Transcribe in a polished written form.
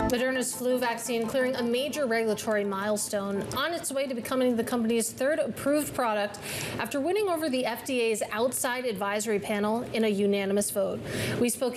Moderna's flu vaccine clearing a major regulatory milestone on its way to becoming the company's third approved product after winning over the FDA's outside advisory panel in a unanimous vote. We spoke